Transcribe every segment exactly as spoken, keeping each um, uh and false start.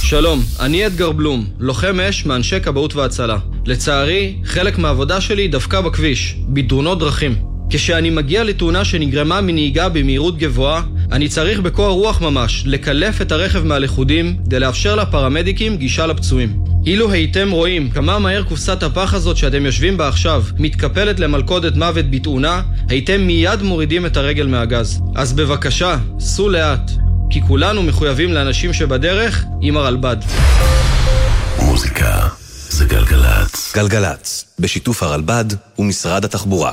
שלום, אני אדגר בלום, לוחם אש מאנשי כבאות והצלה. לצערי, חלק מהעבודה שלי דווקא בכביש, בתאונות דרכים. כשאני מגיע לתאונה שנגרמה מנהיגה במהירות גבוהה, אני צריך בקור רוח ממש לקלף את הרכב מהלכודים כדי לאפשר לפרמדיקים גישה לפצועים. אילו הייתם רואים כמה מהר קופסת הפח הזאת שאתם יושבים בה עכשיו מתקפלת למלכודת מוות בתאונה, הייתם מיד מורידים את הרגל מהגז. אז בבקשה, סעו לאט, כי כולנו מחויבים לאנשים שבדרך עם הרלב"ד. מוזיקה זה גלגלץ. גלגלץ, בשיתוף הרלב"ד ומשרד התחבורה.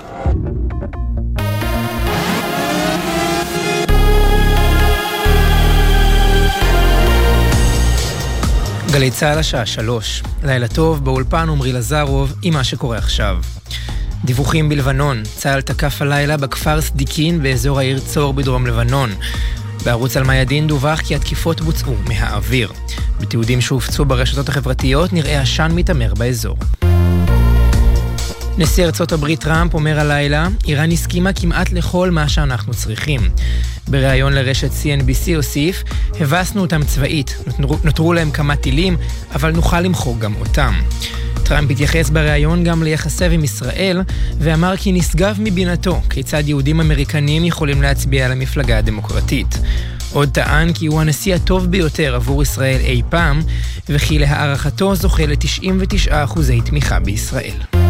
גלי צהל השעה שלוש. לילה טוב, באולפן עומרי לזרוב עם מה שקורה עכשיו. דיווחים בלבנון, צהל תקף הלילה בכפר סדיקין באזור העיר צור בדרום לבנון. בערוץ אל-מיאדין דווח כי התקיפות בוצעו מהאוויר. בתיעודים שהופצו ברשתות החברתיות נראה עשן מתאמר באזור. נשיא ארצות הברית טראמפ אומר הלילה, איראן הסכימה כמעט לכל מה שאנחנו צריכים. בריאיון לרשת סי אן בי סי הוסיף, הבסנו אותם צבאית, נותרו, נותרו להם כמה טילים, אבל נוכל למחוק גם אותם. טראמפ התייחס בריאיון גם ליחסיו עם ישראל, ואמר כי נשגב מבינתו כיצד יהודים אמריקנים יכולים להצביע על המפלגה הדמוקרטית. עוד טען כי הוא הנשיא הטוב ביותר עבור ישראל אי פעם, וכי להערכתו זוכה ל-תשעים ותשעה אחוזי תמיכה בישראל.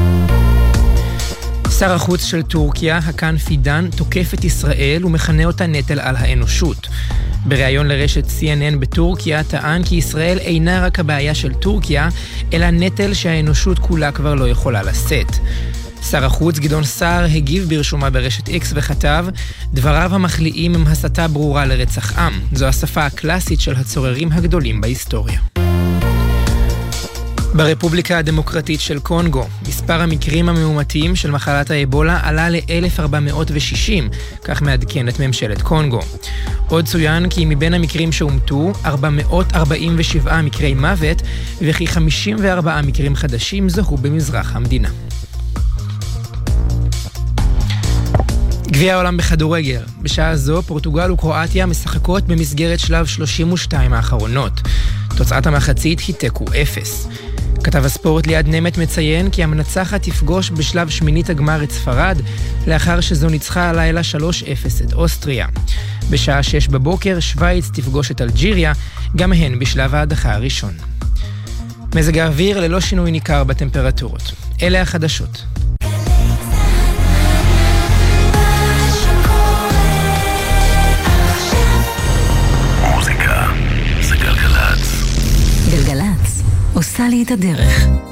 שר החוץ של טורקיה, הקאן פידן, תוקף את ישראל ומכנה אותה נטל על האנושות. בריאיון לרשת סי אן אן בטורקיה טען כי ישראל אינה רק הבעיה של טורקיה, אלא נטל שהאנושות כולה כבר לא יכולה לשאת. שר החוץ גדעון סער הגיב ברשומה ברשת איקס וכתב, דבריו המחליאים הם הסתה ברורה לרצח עם. זו השפה הקלאסית של הצוררים הגדולים בהיסטוריה. ברפובליקה הדמוקרטית של קונגו, מספר המקרים המאומתים של מחלת האבולה עלה ל-אלף ארבע מאות ושישים, כך מעדכנת ממשלת קונגו. עוד צוין כי מבין המקרים שאומתו, ארבע מאות ארבעים ושבעה מקרי מוות, וכי חמישים וארבעה מקרים חדשים זוהו במזרח המדינה. גביע העולם בכדורגל. בשעה זו פורטוגל וקרואטיה משחקות במסגרת שלב שלושים ושתיים האחרונות. תוצאת המחצית היא תיקו אפס. כתב הספורט ליד נמת מציין כי המנצחת תפגוש בשלב שמינית הגמר את ספרד, לאחר שזו ניצחה הלילה שלוש אפס את אוסטריה. בשעה שש בבוקר שוויץ תפגוש את אלג'יריה, גם הן בשלב ההדחה הראשון. מזג האוויר ללא שינוי ניכר בטמפרטורות. אלה החדשות. מוזיקה זה גלגלץ. גלגלץ עושה לי את הדרך.